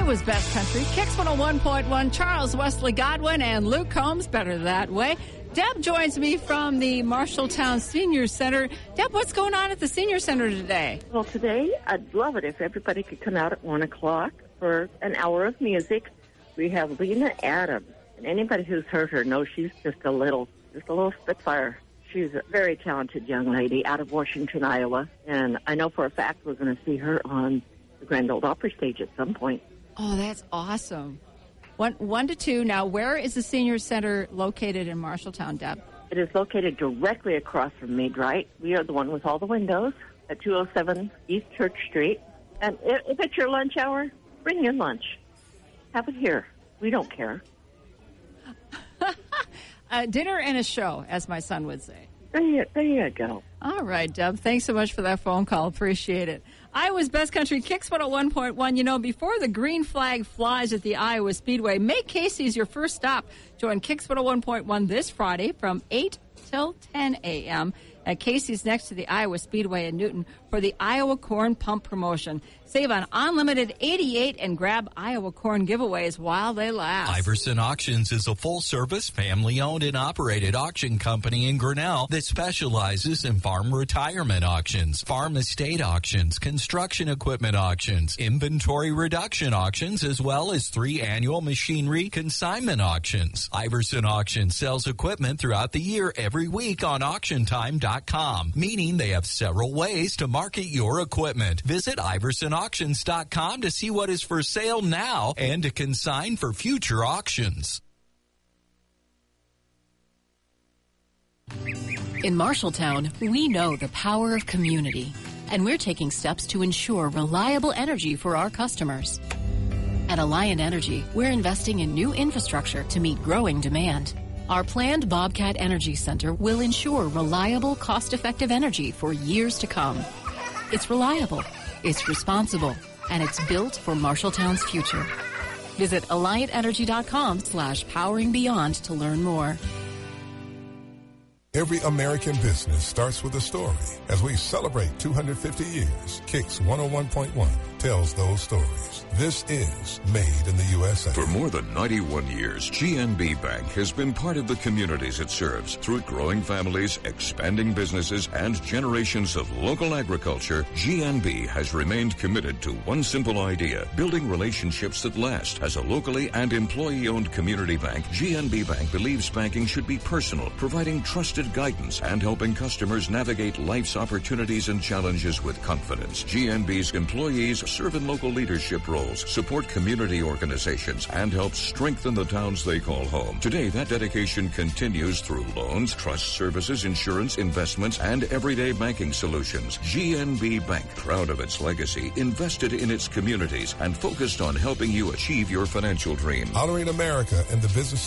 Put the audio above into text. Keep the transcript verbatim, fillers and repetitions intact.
Iowa's Best Country, Kicks one oh one point one, Charles Wesley Godwin and Luke Combs, better that way. Deb joins me from the Marshalltown Senior Center. Deb, what's going on at the Senior Center today? Well, today, I'd love it if everybody could come out at one o'clock for an hour of music. We have Lena Adams, and anybody who's heard her knows she's just a little, just a little spitfire. She's a very talented young lady out of Washington, Iowa, and I know for a fact we're going to see her on the Grand Ole Opry stage at some point. Oh, that's awesome. One, one to two. Now, where is the Senior Center located in Marshalltown, Deb? It is located directly across from Mead Wright. We are the one with all the windows at two oh seven East Church Street. And if, if it's your lunch hour, bring your lunch. Have it here. We don't care. A dinner and a show, as my son would say. There you, there you go. All right, Deb. Thanks so much for that phone call. Appreciate it. Iowa's Best Country, Kicks one oh one point one. You know, before the green flag flies at the Iowa Speedway, make Casey's your first stop. Join Kicks one oh one point one this Friday from eight till ten a.m. at Casey's next to the Iowa Speedway in Newton for the Iowa Corn Pump promotion. Save on unlimited eighty-eight and grab Iowa corn giveaways while they last. Iverson Auctions is a full-service, family-owned and operated auction company in Grinnell that specializes in farm retirement auctions, farm estate auctions, construction equipment auctions, inventory reduction auctions, as well as three annual machinery consignment auctions. Iverson Auctions sells equipment throughout the year every week on auction time dot com, meaning they have several ways to market your equipment. Visit Iverson auctions dot com to see what is for sale now and to consign for future auctions. In Marshalltown, we know the power of community, and we're taking steps to ensure reliable energy for our customers. At Alliant Energy, we're investing in new infrastructure to meet growing demand. Our planned Bobcat Energy Center will ensure reliable, cost-effective energy for years to come. It's reliable, it's responsible, and it's built for Marshalltown's future. Visit alliant energy dot com slash powering beyond to learn more. Every American business starts with a story. As we celebrate two hundred fifty years, Kicks one oh one point one tells those stories. This is Made in the U S A. For more than ninety-one years, G N B Bank has been part of the communities it serves. Through growing families, expanding businesses, and generations of local agriculture, G N B has remained committed to one simple idea, building relationships that last. As a locally and employee-owned community bank, G N B Bank believes banking should be personal, providing trusted guidance and helping customers navigate life's opportunities and challenges with confidence. G N B's employees serve in local leadership roles, support community organizations, and help strengthen the towns they call home. Today, that dedication continues through loans, trust services, insurance, investments, and everyday banking solutions. G N B Bank, proud of its legacy, invested in its communities, and focused on helping you achieve your financial dream. Honoring America and the business